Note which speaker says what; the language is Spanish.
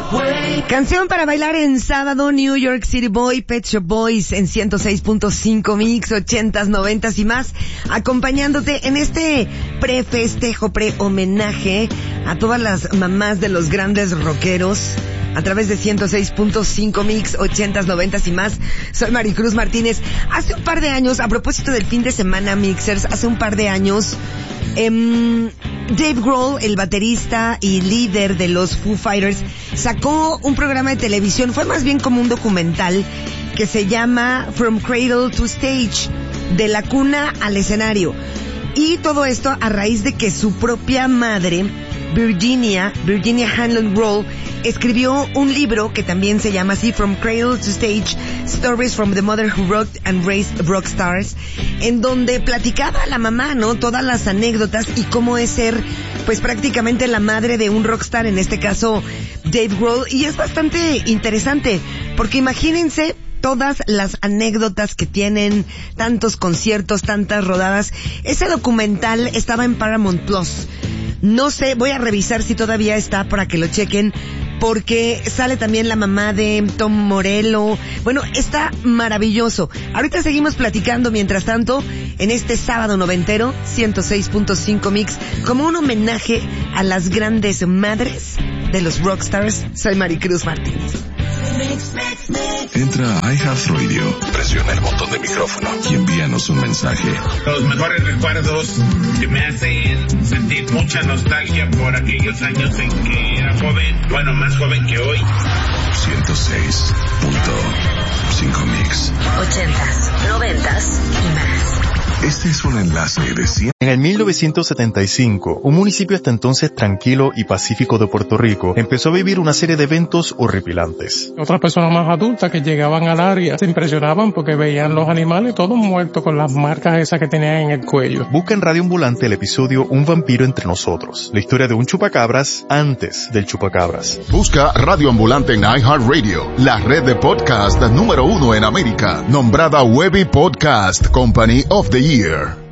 Speaker 1: Canción para bailar en sábado, New York City Boy, Pet Shop Boys en 106.5 Mix, 80s, 90s y más, acompañándote en este pre-festejo, pre-homenaje a todas las mamás de los grandes rockeros a través de 106.5 Mix, 80s, 90s y más. Soy Maricruz Martínez. Hace un par de años, a propósito del fin de semana Mixers, hace un par de años, Dave Grohl, el baterista y líder de los Foo Fighters, sacó un programa de televisión, fue más bien como un documental, que se llama From Cradle to Stage, de la cuna al escenario. Y todo esto a raíz de que su propia madre, Virginia Hanlon Grohl, escribió un libro que también se llama así, From Cradle to Stage, Stories from the Mother Who Rocked and Raised Rock Stars, en donde platicaba a la mamá, ¿no? Todas las anécdotas y cómo es ser, pues prácticamente la madre de un rockstar, en este caso Dave Grohl, y es bastante interesante, porque imagínense todas las anécdotas que tienen, tantos conciertos, tantas rodadas. Ese documental estaba en Paramount Plus. No sé, voy a revisar si todavía está para que lo chequen, porque sale también la mamá de Tom Morello. Bueno, está maravilloso. Ahorita seguimos platicando, mientras tanto, en este sábado noventero, 106.5 Mix, como un homenaje a las grandes madres de los rockstars. Soy Maricruz Martínez.
Speaker 2: Entra a iHeartRadio, presiona el botón de micrófono y envíanos un mensaje.
Speaker 3: Los mejores recuerdos que me hacen sentir mucha nostalgia por aquellos años en que era joven, bueno, más joven que hoy.
Speaker 2: 106.5 Mix.
Speaker 4: 80s, 90s y más.
Speaker 2: Este es un enlace de 100.
Speaker 5: En el 1975, un municipio hasta entonces tranquilo y pacífico de Puerto Rico empezó a vivir una serie de eventos horripilantes.
Speaker 6: Otras personas más adultas que llegaban al área se impresionaban porque veían los animales todos muertos con las marcas esas que tenían en el cuello.
Speaker 5: Busca en Radio Ambulante el episodio Un vampiro entre nosotros, la historia de un chupacabras antes del chupacabras.
Speaker 7: Busca Radio Ambulante en iHeartRadio, la red de podcast número 1 en América, nombrada Webby Podcast Company of the Year.